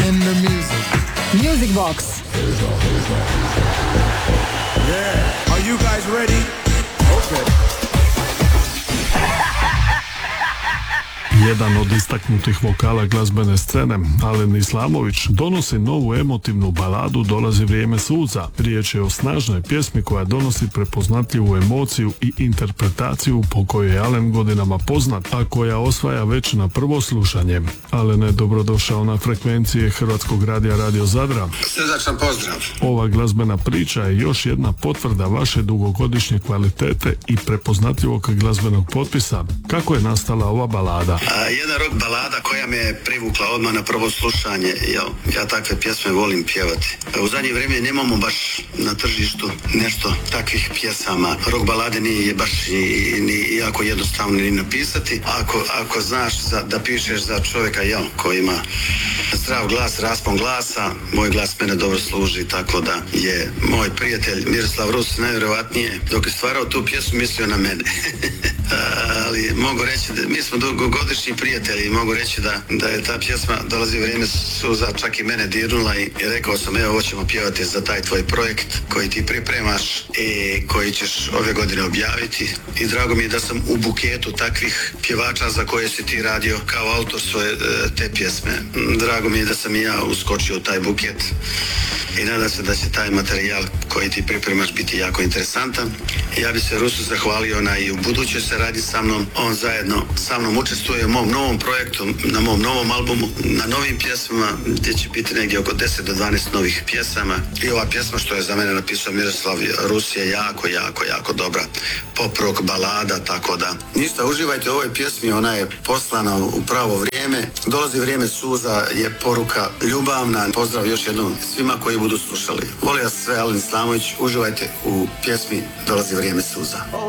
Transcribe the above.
and the music. Music Box. Yeah. Are you guys ready? Okay. Jedan od istaknutih vokala glazbene scene, Alen Islamović, donosi novu emotivnu baladu Dolazi vrijeme suza. Riječ je o snažnoj pjesmi koja donosi prepoznatljivu emociju i interpretaciju po kojoj je Alen godinama poznat, a koja osvaja već na prvo slušanje. Alen je dobrodošao na frekvencije Hrvatskog radija Radio Zadra. Srdačan pozdrav. Ova glazbena priča je još jedna potvrda vaše dugogodišnje kvalitete i prepoznatljivog glazbenog potpisa. Kako je nastala ova balada? Jedna rock balada koja me je privukla odmah na prvo slušanje. Ja takve pjesme volim pjevati. U zadnje vrijeme nemamo baš na tržištu nešto takvih pjesama. Rock balade nije baš ni jako jednostavno ni napisati. Ako znaš da pišeš za čovjeka koji ima zdrav glas, raspon glasa, moj glas mene dobro služi, tako da je moj prijatelj Miroslav Rus najvjerojatnije dok je stvarao tu pjesmu mislio na mene. Ali mogu reći da mi smo dugogodišnji prijatelji i mogu reći da je ta pjesma Dolazi vrijeme suza čak i mene dirnula i rekao sam ovo ćemo pjevati za taj tvoj projekt koji ti pripremaš i koji ćeš ove godine objaviti i drago mi je da sam u buketu takvih pjevača za koje si ti radio kao autor svoje te pjesme. Drago mi je da sam i ja uskočio u taj buket i nadam se da će taj materijal koji ti pripremaš biti jako interesantan. Ja bi se Rusu zahvalio i u budućoj saradnji sa mnom. On zajedno sa mnom učestvuje u mom novom projektu, na mom novom albumu, na novim pjesmama gdje će biti negdje oko 10 do 12 novih pjesama. I ova pjesma što je za mene napisao Miroslav Rus je jako dobra pop rock balada, tako da ništa, uživajte u ovoj pjesmi, ona je poslana u pravo vrijeme. Dolazi vrijeme suza je poruka ljubavna. Pozdrav još jednom svima koji budu slušali. Volim vas sve, Alen Islamović, uživajte u pjesmi Dolazi vrijeme suza.